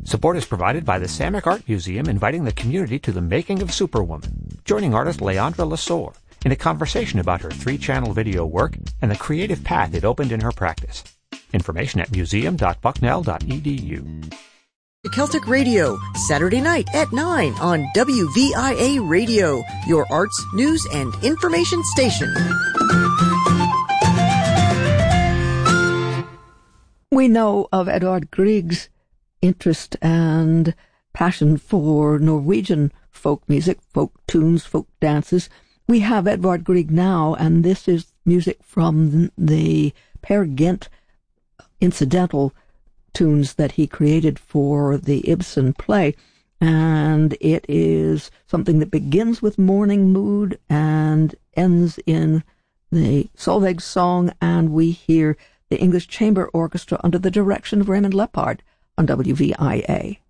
Support is provided by the Samick Art Museum, inviting the community to the making of Superwoman, joining artist Leandra Lesueur in a conversation about her 3-channel video work and the creative path it opened in her practice. Information at museum.bucknell.edu. Celtic Radio, Saturday night at 9 on WVIA Radio, your arts, news, and information station. We know of Edvard Grieg's interest and passion for Norwegian folk music, folk tunes, folk dances. We have Edvard Grieg now, and this is music from the Peer Gynt incidental tunes that he created for the Ibsen play, and it is something that begins with morning mood and ends in the Solveig song, and we hear the English Chamber Orchestra under the direction of Raymond Lepard on WVIA.